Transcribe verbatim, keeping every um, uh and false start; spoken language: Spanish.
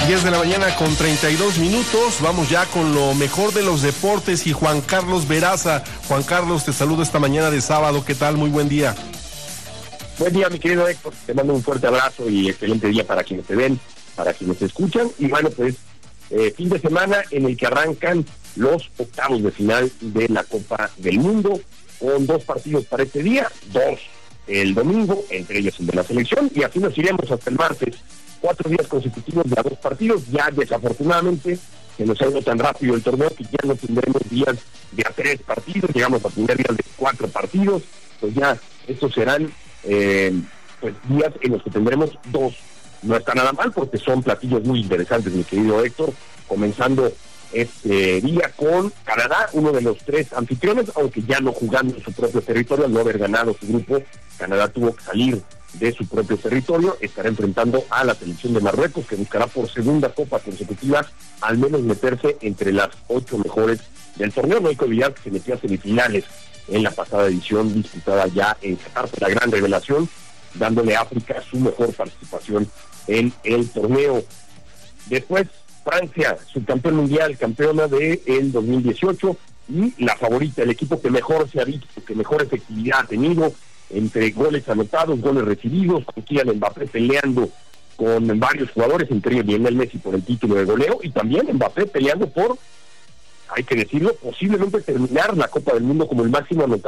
diez de la mañana con treinta y dos minutos. Vamos ya con lo mejor de los deportes y Juan Carlos Veraza. Juan Carlos, te saludo esta mañana de sábado. ¿Qué tal? Muy buen día. Buen día, mi querido Héctor. Te mando un fuerte abrazo y excelente día para quienes te ven, para quienes te escuchan. Y bueno, pues eh, fin de semana en el que arrancan los octavos de final de la Copa del Mundo, con dos partidos para este día, dos el domingo, entre ellos el de la selección, y así nos iremos hasta el martes. Cuatro días consecutivos de a dos partidos. Ya desafortunadamente se nos ha ido tan rápido el torneo que ya no tendremos días de a tres partidos, llegamos a tener días de cuatro partidos, pues ya estos serán eh, pues días en los que tendremos dos. No está nada mal porque son platillos muy interesantes, mi querido Héctor, comenzando este día con Canadá, uno de los tres anfitriones, aunque ya no jugando en su propio territorio, al no haber ganado su grupo. Canadá tuvo que salir de su propio territorio, estará enfrentando a la selección de Marruecos, que buscará por segunda copa consecutiva al menos meterse entre las ocho mejores del torneo. No hay que olvidar que se metió a semifinales en la pasada edición disputada ya en Qatar, la gran revelación, dándole a África su mejor participación en el torneo. Después, Francia, subcampeón mundial, campeona de el dos mil dieciocho, y la favorita, el equipo que mejor se ha visto, que mejor efectividad ha tenido, entre goles anotados, goles recibidos, con Kylian Mbappé peleando con varios jugadores, entre ellos Lionel Messi por el título de goleo, y también Mbappé peleando por, hay que decirlo, posiblemente terminar la Copa del Mundo como el máximo anotador